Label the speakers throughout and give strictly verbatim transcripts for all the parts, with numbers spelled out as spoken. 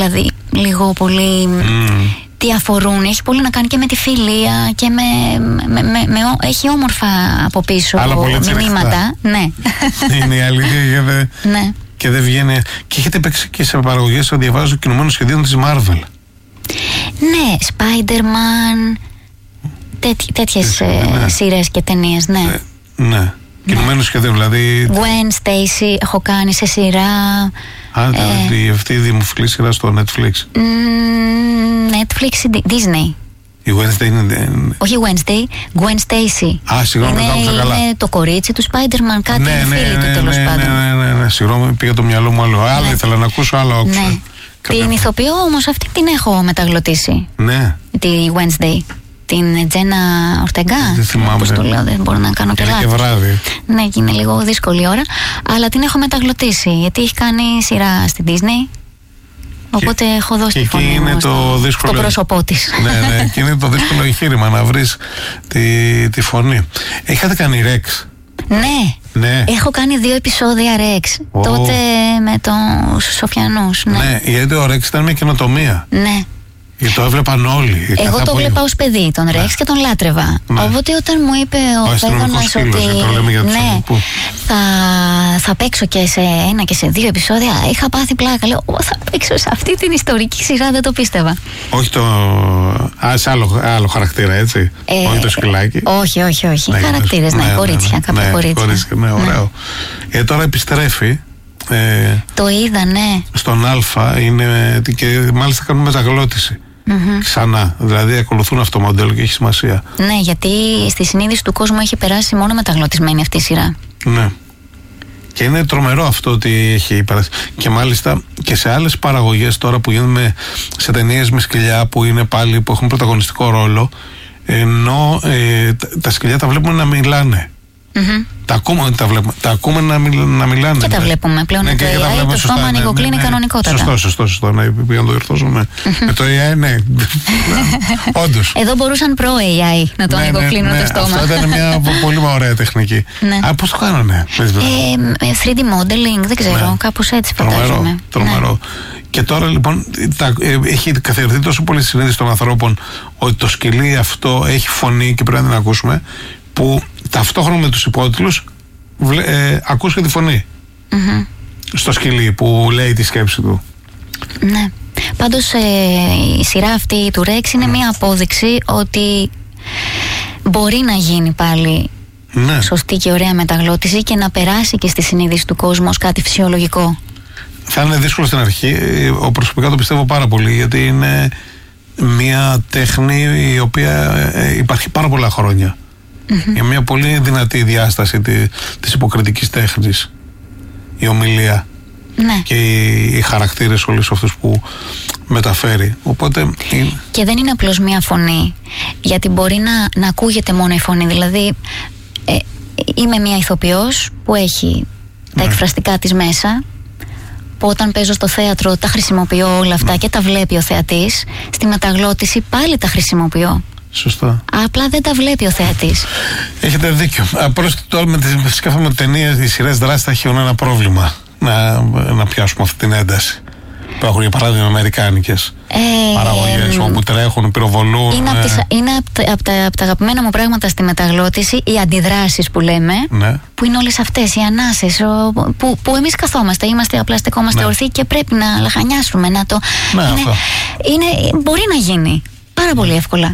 Speaker 1: δηλαδή λίγο πολύ mm. τι αφορούν. Έχει πολύ να κάνει και με τη φιλία και με, με, με, με έχει όμορφα από πίσω μηνύματα. Ναι.
Speaker 2: Είναι η αλήθεια και δεν
Speaker 1: ναι.
Speaker 2: και δεν βγαίνει. Και έχετε παίξει και σε παραγωγές, διαβάζω, κινουμένων σχεδίων της Marvel.
Speaker 1: Ναι, Spider-Man, τέτοι, τέτοιες ναι. σειρές και ταινίες, ναι.
Speaker 2: Ε, ναι. Κινουμένων σχεδίων, δηλαδή.
Speaker 1: Gwen Stacy έχω κάνει σε σειρά.
Speaker 2: Α, ε, αυτή η δημοφιλή σειρά στο Netflix.
Speaker 1: Netflix, Disney.
Speaker 2: Η Wednesday είναι.
Speaker 1: Όχι Wednesday, Gwen Stacy.
Speaker 2: Α, συγγνώμη, δεν άκουσα καλά.
Speaker 1: Είναι το κορίτσι του Spider-Man, κάτι
Speaker 2: ναι,
Speaker 1: ναι, φίλοι
Speaker 2: ναι,
Speaker 1: του τέλος
Speaker 2: ναι,
Speaker 1: πάντων.
Speaker 2: Ναι, ναι, ναι, ναι, συγγνώμη, πήγα το μυαλό μου άλλο. Άλλο ναι. ήθελα να ακούσω, άλλο άκουσα.
Speaker 1: Ναι. Την ηθοποιώ όμως αυτή την έχω μεταγλωτήσει.
Speaker 2: Ναι.
Speaker 1: Τη Wednesday. Την Τζένα Ορτεγκά.
Speaker 2: Δεν θυμάμαι.
Speaker 1: Όπως το λέω, δεν μπορώ να κάνω και λάθος.
Speaker 2: Είναι και βράδυ.
Speaker 1: Ναι, και είναι λίγο δύσκολη ώρα. Αλλά την έχω μεταγλωτήσει, γιατί έχει κάνει σειρά στην Disney. Οπότε και, έχω δώσει τη φωνή μου
Speaker 2: είναι το δύσκολο,
Speaker 1: στο πρόσωπό της.
Speaker 2: Ναι, ναι, και είναι το δύσκολο εγχείρημα να βρεις τη, τη φωνή. Είχατε κάνει Rex?
Speaker 1: Ναι.
Speaker 2: Ναι.
Speaker 1: Έχω κάνει δύο επεισόδια Rex. Oh. Τότε με τους Σοφιανούς. Ναι,
Speaker 2: ναι, γιατί ο Rex ήταν μια καινοτομία.
Speaker 1: Ναι.
Speaker 2: Γιατί το έβλεπαν όλοι.
Speaker 1: Εγώ το βλέπα ως παιδί, τον Rex ναι. και τον λάτρευα. Ναι. Οπότε όταν μου είπε ο Φέγγονας ότι ναι, θα, θα παίξω και σε ένα και σε δύο επεισόδια, είχα πάθει πλάκα. Λέω, θα παίξω σε αυτή την ιστορική σειρά, δεν το πίστευα.
Speaker 2: Όχι το. Α, σε άλλο, άλλο χαρακτήρα, έτσι. Ε, όχι το σκυλάκι.
Speaker 1: Όχι, όχι, όχι. Ναι, χαρακτήρες, ναι, ναι, κορίτσια, ναι, κάποια
Speaker 2: ναι,
Speaker 1: κορίτσια.
Speaker 2: κορίτσια. Ναι, ωραίο. Ναι. Ε, τώρα επιστρέφει. Ε,
Speaker 1: το είδα, ναι.
Speaker 2: Στον Α είναι. Και μάλιστα κάνουν μεταγλώτηση. Mm-hmm. Ξανά. Δηλαδή ακολουθούν αυτό το μοντέλο και έχει σημασία.
Speaker 1: Ναι, γιατί στη συνείδηση του κόσμου έχει περάσει μόνο μεταγλωτισμένη αυτή η σειρά.
Speaker 2: Ναι. Και είναι τρομερό αυτό ότι έχει περάσει. Και μάλιστα και σε άλλες παραγωγές τώρα που γίνονται σε ταινίες με σκυλιά που είναι πάλι που έχουν πρωταγωνιστικό ρόλο, ενώ ε, τα, τα σκυλιά τα βλέπουμε να μιλάνε. Mm-hmm. Τα ακούμε, τα βλέπουμε, τα ακούμε να, μιλ, να μιλάνε.
Speaker 1: Και τα βλέπουμε πλέον ναι, με το έι άι, το στόμα ανοιγοκλίνει ναι, ναι, κανονικότατα.
Speaker 2: Σωστό, σωστό, σωστό. Ναι, πήγα να το διορθώσουμε. Mm-hmm. Με το έι άι, ναι. Όντως.
Speaker 1: Εδώ μπορούσαν προ-έι άι να το ναι, ανοιγοκλίνουν ναι, το στόμα.
Speaker 2: Αυτό ήταν μια πολύ ωραία τεχνική.
Speaker 1: Ναι.
Speaker 2: Α, πώς το κάνανε?
Speaker 1: Ε, θρι ντι modeling, δεν ξέρω, ναι. κάπως έτσι φαντάζομαι.
Speaker 2: Τρομερό. Ναι. Και τώρα λοιπόν τα, ε, έχει καθιερωθεί τόσο πολύ στη συνείδηση των ανθρώπων ότι το σκυλί αυτό έχει φωνή και πρέπει να την ακούσουμε, που ταυτόχρονα με τους υπότιτλους ε, ακούς και τη φωνή mm-hmm. στο σκυλί που λέει τη σκέψη του.
Speaker 1: Ναι. Πάντως ε, η σειρά αυτή του Rex είναι mm. μια απόδειξη ότι μπορεί να γίνει πάλι ναι. σωστή και ωραία μεταγλώτηση και να περάσει και στη συνείδηση του κόσμου ως κάτι φυσιολογικό.
Speaker 2: Θα είναι δύσκολο στην αρχή, ο προσωπικά το πιστεύω πάρα πολύ, γιατί είναι μια τέχνη η οποία υπάρχει πάρα πολλά χρόνια. Mm-hmm. Είναι μια πολύ δυνατή διάσταση τη, της υποκριτικής τέχνης η ομιλία
Speaker 1: ναι.
Speaker 2: και οι, οι χαρακτήρες όλους αυτούς που μεταφέρει. Οπότε είναι...
Speaker 1: Και δεν είναι απλώς μια φωνή, γιατί μπορεί να, να ακούγεται μόνο η φωνή. Δηλαδή ε, είμαι μια ηθοποιός που έχει τα ναι. εκφραστικά της μέσα, που όταν παίζω στο θέατρο τα χρησιμοποιώ όλα αυτά ναι. και τα βλέπει ο θεατής. Στη μεταγλώτηση πάλι τα χρησιμοποιώ.
Speaker 2: Σωστά.
Speaker 1: Απλά δεν τα βλέπει ο θεατής.
Speaker 2: Έχετε δίκιο. Απλώς τώρα με τις σκάφαμε ταινίες, οι σειρές δράσης θα έχουν ένα πρόβλημα να, να πιάσουμε αυτή την ένταση που έχουν για παράδειγμα αμερικάνικες ε, παραγωγές ε, όπου τρέχουν, πυροβολούν. Είναι,
Speaker 1: από, τις, είναι από, τα, από, τα, από τα αγαπημένα μου πράγματα στη μεταγλώτηση οι αντιδράσεις που λέμε, ναι. που είναι όλες αυτές οι ανάσες ο, που, που εμείς καθόμαστε, είμαστε απλά στεκόμαστε ναι. ορθοί και πρέπει να λαχανιάσουμε να το,
Speaker 2: ναι,
Speaker 1: είναι, είναι, μπορεί να γίνει πάρα πολύ εύκολα.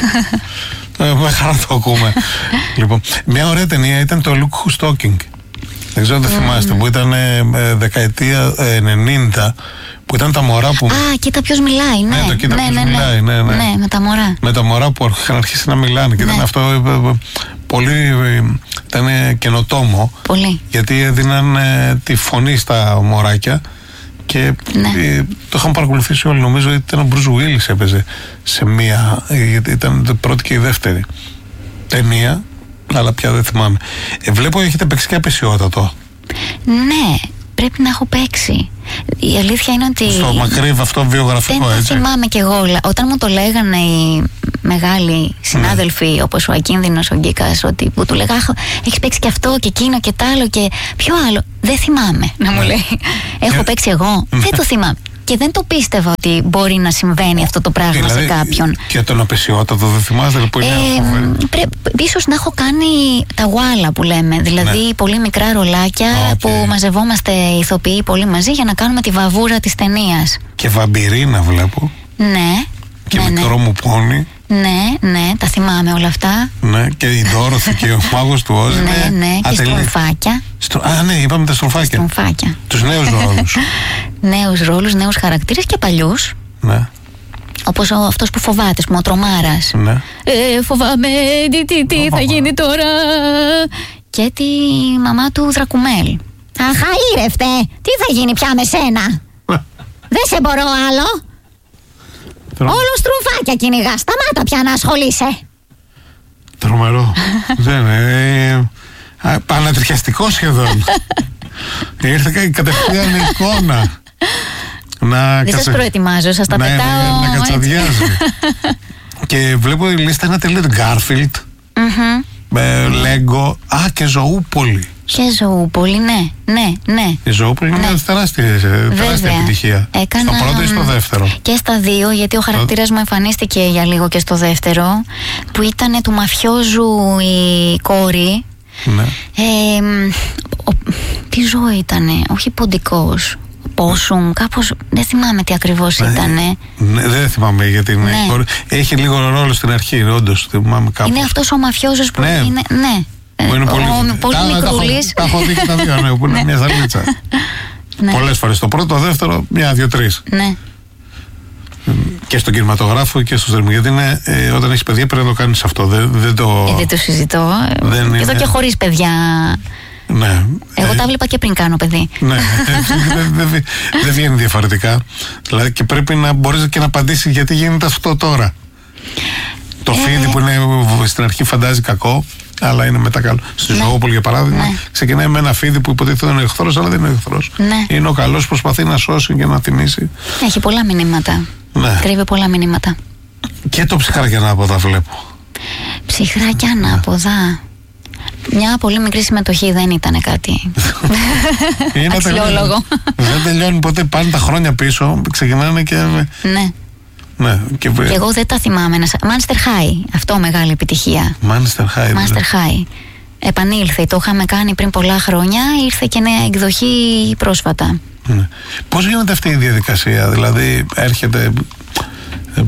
Speaker 2: ε, με χαρά το ακούμε. Λοιπόν, μια ωραία ταινία ήταν το Look Who's Talking. Δεν ξέρω αν το θυμάστε, που ήταν ε, δεκαετία ενενήντα, που ήταν τα μωρά που...
Speaker 1: Α, κοίτα ποιος μιλάει, ναι.
Speaker 2: Ναι, το κοίτα
Speaker 1: ναι,
Speaker 2: ποιος
Speaker 1: ναι,
Speaker 2: μιλάει, ναι, ναι.
Speaker 1: Ναι, με τα μωρά.
Speaker 2: Με τα μωρά που είχαν αρχίσει να μιλάνε. Και ναι. ήταν αυτό ε, πολύ... ήταν καινοτόμο.
Speaker 1: Πολύ.
Speaker 2: Γιατί έδιναν ε, τη φωνή στα μωράκια και ναι. ε, το είχαν παρακολουθήσει όλοι. Νομίζω ότι ήταν ο Μπρουζ Βίλις έπαιζε σε μία... Ε, γιατί ήταν η πρώτη και η δεύτερη ταινία. Αλλά πια δεν θυμάμαι. Ε, βλέπω έχετε παίξει και απεσιότατο.
Speaker 1: Ναι, πρέπει να έχω παίξει. Η αλήθεια είναι ότι...
Speaker 2: Στο μακρύ αυτό βιογραφικό,
Speaker 1: δεν
Speaker 2: έτσι.
Speaker 1: Δεν θυμάμαι κι εγώ. Όταν μου το λέγανε οι μεγάλοι συνάδελφοι, ναι. όπως ο Ακίνδυνος, ο Γκίκας, ότι που του λέγα έχεις παίξει και αυτό και εκείνο και τ' άλλο και ποιο άλλο. Δεν θυμάμαι να μου λέει. Έχω παίξει εγώ. Δεν το θυμάμαι. Και δεν το πίστευα ότι μπορεί να συμβαίνει αυτό το πράγμα δηλαδή, σε κάποιον.
Speaker 2: Και τον απεσιότατο δεν θυμάσαι που είναι
Speaker 1: ε, πρέ, ίσως να έχω κάνει τα γουάλα που λέμε. Δηλαδή ναι. πολύ μικρά ρολάκια okay. που μαζευόμαστε ηθοποιοί πολύ μαζί για να κάνουμε τη βαβούρα της ταινίας.
Speaker 2: Και βαμπυρίνα βλέπω.
Speaker 1: Ναι.
Speaker 2: Και
Speaker 1: ναι,
Speaker 2: μικρό
Speaker 1: ναι.
Speaker 2: μου πόνι.
Speaker 1: Ναι, ναι, τα θυμάμαι όλα αυτά.
Speaker 2: Ναι, και η Ντόροθι και ο μάγος του Όζ.
Speaker 1: Ναι, ναι, και στρομφάκια.
Speaker 2: Στρο... Α, ναι, είπαμε τα στρομφάκια.
Speaker 1: Στρομφάκια.
Speaker 2: Τους νέους ρόλους.
Speaker 1: Νέους ρόλους, νέους χαρακτήρες και παλιούς.
Speaker 2: Ναι.
Speaker 1: Όπως ο, αυτός που φοβάται, ο Τρομάρας.
Speaker 2: Ναι.
Speaker 1: Ε, φοβάμαι, τι, τι, τι θα γίνει τώρα. Και τη μαμά του Δρακουμέλ. Αχαήρευτε, τι θα γίνει πια με σένα. Δεν σε μπορώ άλλο. Όλο στρουφάκια κυνηγά. Σταμάτα πια να ασχολείσαι.
Speaker 2: Τρομερό. Δεν είναι. Πανατριχιαστικό σχεδόν. Ήρθε κατευθείαν η εικόνα. Να
Speaker 1: Δεν σας προετοιμάζω, σας τα
Speaker 2: ναι,
Speaker 1: πετάω.
Speaker 2: Να, να κατσαδιάζει. Και βλέπω η λίστα ένα τελείω Γκάρφιλντ. Με Λέγκο. Α, και Ζωούπολη.
Speaker 1: Και Ζωούπολη, ναι, ναι, ναι.
Speaker 2: Η Ζωούπολη είναι μια τεράστια, τεράστια επιτυχία.
Speaker 1: Έκανα...
Speaker 2: Στο πρώτο ή στο δεύτερο.
Speaker 1: Και στα δύο, γιατί ο χαρακτήρας μου εμφανίστηκε για λίγο και στο δεύτερο. Που ήταν του μαφιόζου η κόρη.
Speaker 2: Ναι.
Speaker 1: Ε, ο, τι ζώο ήτανε, όχι ποντικός. Πόσουμ, κάπως δεν θυμάμαι τι ακριβώς ναι, ήτανε.
Speaker 2: Ναι, δεν θυμάμαι γιατί είναι. Ναι. Έχει λίγο ρόλο στην αρχή, όντως. Θυμάμαι κάπως.
Speaker 1: Είναι αυτός ο μαφιόζος που
Speaker 2: ναι.
Speaker 1: είναι. Ναι.
Speaker 2: Που είναι πολύ,
Speaker 1: ο, πολύ μικρούλης.
Speaker 2: Τα έχω δει και τα δύο, ναι, που είναι μια σαλίτσα. Ναι. Πολλές φορές. Το πρώτο, το δεύτερο, μια, δύο, τρεις.
Speaker 1: Ναι.
Speaker 2: Και στον κινηματογράφο και στο θερμο. Γιατί είναι, ε, όταν έχεις παιδιά πρέπει να το κάνεις αυτό. Δεν, δεν, το...
Speaker 1: Ε, δεν το συζητώ.
Speaker 2: Δεν
Speaker 1: Εδώ
Speaker 2: είναι...
Speaker 1: και χωρίς παιδιά.
Speaker 2: Ναι.
Speaker 1: Εγώ ε... τα βλέπα και πριν κάνω παιδί.
Speaker 2: Ναι. Δεν δε, δε, δε βγαίνει διαφορετικά. Δηλαδή και πρέπει να μπορείς και να απαντήσεις γιατί γίνεται αυτό τώρα. Το ε... φίδι που είναι στην αρχή φαντάζει κακό, αλλά είναι μετά καλό. Στη ναι. Ζωούπολη, για παράδειγμα, ναι. ξεκινάει με ένα φίδι που υποτίθεται είναι εχθρός, αλλά δεν είναι εχθρός.
Speaker 1: Ναι.
Speaker 2: Είναι ο καλός που προσπαθεί να σώσει και να τιμήσει.
Speaker 1: Έχει πολλά μηνύματα.
Speaker 2: Ναι.
Speaker 1: Κρύβει πολλά μηνύματα.
Speaker 2: Και το ψυχράκια ανάποδα βλέπω.
Speaker 1: Ψυχράκια ανάποδα. Μια πολύ μικρή συμμετοχή δεν ήταν κάτι αξιόλογο.
Speaker 2: Δεν τελειώνει ποτέ. Πάνε τα χρόνια πίσω, ξεκινάνε και.
Speaker 1: Ναι.
Speaker 2: Ναι, και...
Speaker 1: και εγώ δεν τα θυμάμαι. Manchester High, αυτό μεγάλη επιτυχία.
Speaker 2: Manchester High.
Speaker 1: Manchester High. Επανήλθε, το είχαμε κάνει πριν πολλά χρόνια, ήρθε και νέα εκδοχή πρόσφατα.
Speaker 2: Ναι. Πώς γίνεται αυτή η διαδικασία, δηλαδή έρχεται. Ε,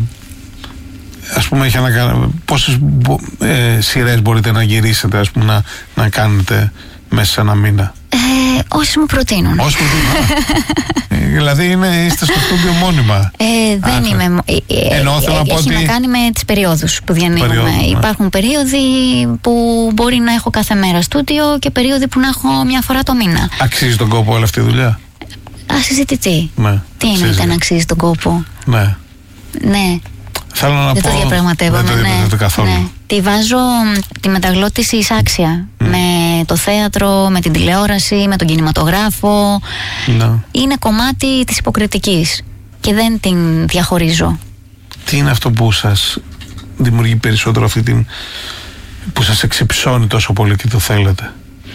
Speaker 2: ας πούμε, έχει ένα, πόσες ε, σειρές μπορείτε να γυρίσετε, ας πούμε, να, να κάνετε μέσα σε ένα μήνα?
Speaker 1: Ε, όσοι μου προτείνουν.
Speaker 2: Όσοι προτείνουν. ε, δηλαδή είναι, είστε στο στούντιο μόνιμα.
Speaker 1: Ε, δεν
Speaker 2: Α,
Speaker 1: είμαι. Ε,
Speaker 2: Εννοώ,
Speaker 1: ε,
Speaker 2: θέλω να πω
Speaker 1: έχει
Speaker 2: ότι...
Speaker 1: να κάνει με τις περιόδους που διανύουμε.
Speaker 2: Περίοδο,
Speaker 1: Υπάρχουν ναι. περίοδοι που μπορεί να έχω κάθε μέρα στούντιο και περίοδοι που να έχω μια φορά το μήνα.
Speaker 2: Αξίζει τον κόπο όλη αυτή η δουλειά?
Speaker 1: Ασυζητητή.
Speaker 2: Ναι,
Speaker 1: τι εννοείται να αξίζει τον κόπο?
Speaker 2: Ναι.
Speaker 1: Ναι.
Speaker 2: Θέλω να
Speaker 1: δεν
Speaker 2: πω,
Speaker 1: το διαπραγματεύομαι.
Speaker 2: Δεν το διαπραγματεύομαι
Speaker 1: ναι,
Speaker 2: καθόλου.
Speaker 1: Ναι. Τη βάζω τη μεταγλώτηση εισάξια. Mm. Με το θέατρο, με την τηλεόραση, με τον κινηματογράφο.
Speaker 2: No.
Speaker 1: Είναι κομμάτι της υποκριτικής και δεν την διαχωρίζω.
Speaker 2: Τι είναι αυτό που σας δημιουργεί περισσότερο αυτή την... που σας εξυψώνει τόσο πολύ και το θέλετε?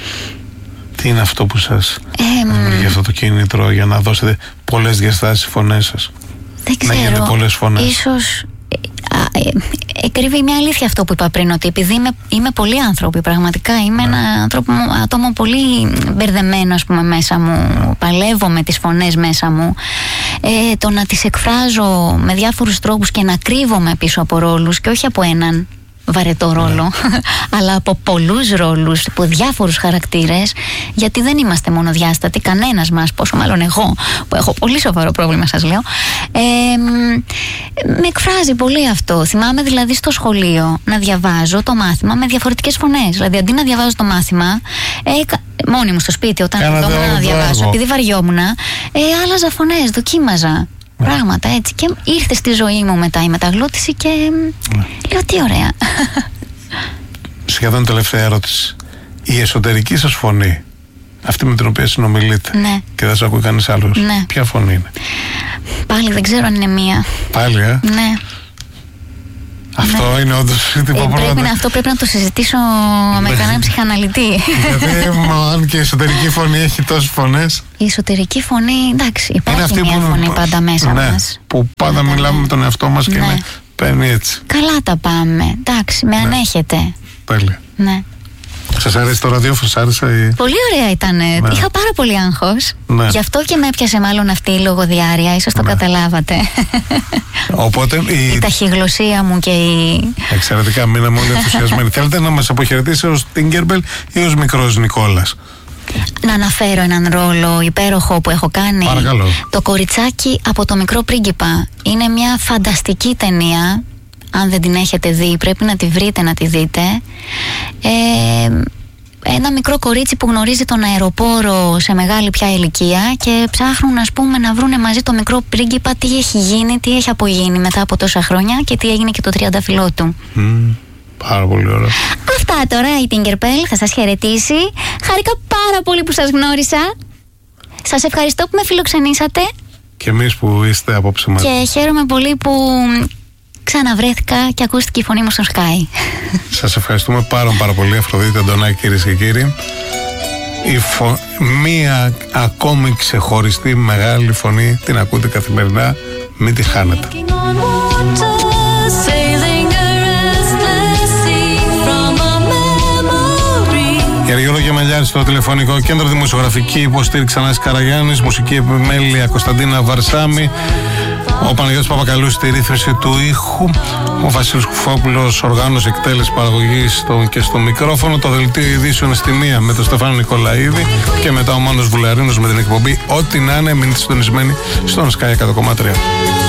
Speaker 2: Τι είναι αυτό που σας ε, δημιουργεί αυτό το κίνητρο για να δώσετε πολλές διαστάσεις στις φωνές σας?
Speaker 1: Δεν ξέρω.
Speaker 2: Να γίνετε πολλές φωνές.
Speaker 1: Ίσως εκρύβει μια αλήθεια αυτό που είπα πριν, ότι επειδή είμαι, είμαι πολύ άνθρωποι, πραγματικά είμαι ναι. ένα άνθρωπο, άτομο πολύ μπερδεμένο, ας πούμε, μέσα μου, ναι. παλεύω με τις φωνές μέσα μου, ε, το να τις εκφράζω με διάφορους τρόπους και να κρύβομαι πίσω από ρόλους και όχι από έναν βαρετό ρόλο, ναι. αλλά από πολλούς ρόλους, από διάφορους χαρακτήρες, γιατί δεν είμαστε μονοδιάστατοι, κανένας μας, πόσο μάλλον εγώ που έχω πολύ σοβαρό πρόβλημα, σας λέω, ε, με εκφράζει πολύ αυτό. Θυμάμαι δηλαδή στο σχολείο να διαβάζω το μάθημα με διαφορετικές φωνές, δηλαδή αντί να διαβάζω το μάθημα ε, μόνη μου στο σπίτι όταν καθόμουν να διαβάσω, επειδή βαριόμουν, ε, άλλαζα φωνές, δοκίμαζα Ναι. πράγματα έτσι, και ήρθε στη ζωή μου μετά η μεταγλώτηση και ναι. λέω τι ωραία.
Speaker 2: Σχεδόν τελευταία ερώτηση. Η εσωτερική σας φωνή, αυτή με την οποία συνομιλείτε,
Speaker 1: ναι.
Speaker 2: και δεν σας ακούει κανείς άλλος,
Speaker 1: ναι.
Speaker 2: ποια φωνή είναι?
Speaker 1: Πάλι δεν ξέρω αν είναι μία.
Speaker 2: Πάλι, ε?
Speaker 1: Ναι.
Speaker 2: Αυτό ναι. είναι όντως.
Speaker 1: Ε, πρέπει να, αυτό πρέπει να το συζητήσω με κανέναν ψυχαναλυτή.
Speaker 2: Γιατί αν και η εσωτερική φωνή έχει τόσες φωνές.
Speaker 1: Η εσωτερική φωνή, εντάξει, υπάρχει μια φωνή είναι... πάντα μέσα ναι, μας.
Speaker 2: Που πάντα ναι, μιλάμε ναι. με τον εαυτό μας και ναι. είναι, παίρνει έτσι.
Speaker 1: Καλά τα πάμε. Εντάξει, με ναι. ανέχετε.
Speaker 2: Τέλεια.
Speaker 1: Ναι.
Speaker 2: Σας αρέσει το ραδιόφωνο, σας άρεσε?
Speaker 1: Πολύ ωραία ήταν. Ναι. Είχα πάρα πολύ άγχος. Ναι. Γι' αυτό και με έπιασε μάλλον αυτή η λογοδιάρεια. Ίσως το ναι. καταλάβατε.
Speaker 2: Οπότε η...
Speaker 1: η ταχυγλωσσία μου και η...
Speaker 2: Εξαιρετικά, μείναμε όλοι ενθουσιασμένοι. Θέλετε να μας αποχαιρετήσει ως Tinkerbell ή ως μικρός Νικόλας?
Speaker 1: Να αναφέρω έναν ρόλο υπέροχο που έχω κάνει.
Speaker 2: Παρακαλώ.
Speaker 1: Το κοριτσάκι από το Μικρό Πρίγκιπα. Είναι μια φανταστική ταινία. Αν δεν την έχετε δει, πρέπει να τη βρείτε, να τη δείτε. Ε, ένα μικρό κορίτσι που γνωρίζει τον αεροπόρο σε μεγάλη πια ηλικία και ψάχνουν, ας πούμε, να βρούνε μαζί το μικρό πρίγκιπα τι έχει γίνει, τι έχει απογίνει μετά από τόσα χρόνια και τι έγινε και το τριανταφυλλό του.
Speaker 2: Mm, πάρα πολύ ωραία.
Speaker 1: Αυτά τώρα, η Tinkerbell θα σας χαιρετήσει. Χάρηκα πάρα πολύ που σας γνώρισα. Σας ευχαριστώ που με φιλοξενήσατε.
Speaker 2: Και εμείς που είστε απόψε μαζί.
Speaker 1: Και χαίρομαι πολύ που ξαναβρέθηκα και ακούστηκε η φωνή μου στο Sky.
Speaker 2: Σας ευχαριστούμε πάρα πάρα πολύ, Αφροδίτη, Αντωνάκη, κυρίες και κύριοι. Η φο... Μία ακόμη ξεχωριστή μεγάλη φωνή την ακούτε καθημερινά, μην τη χάνετε. Γεωργιόλο Γεμελιάρη στο τηλεφωνικό κέντρο, δημοσιογραφική υποστήριξη Ανάσης Καραγιάννης, μουσική επιμέλεια Κωνσταντίνα Βαρσάμι, ο Παναγιώτης Παπακαλούς στη ρύθμιση του ήχου, ο Βασίλης Κουφόπουλος οργάνωση, εκτέλεση, παραγωγή στο, και στο μικρόφωνο, το δελτίο ειδήσεων στη μία με τον Στεφάνο Νικολαίδη και μετά ο Μάνος Βουλαρίνος με την εκπομπή. Ό,τι να είναι, μείνετε συντονισμένοι στον Sky εκατό κόμμα τρία.